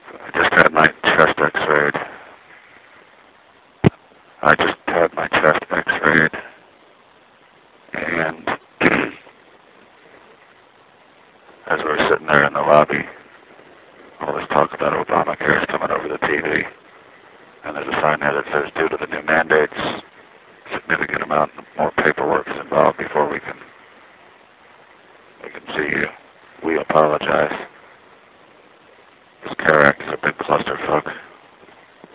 I just had my chest x-rayed. I just had my chest x-rayed. And as we were sitting there in the lobby, all this talk about Obamacare is coming over the TV. And there's a sign there that says, due to the new mandates, significant amount more paperwork is involved before we can see you. We apologize.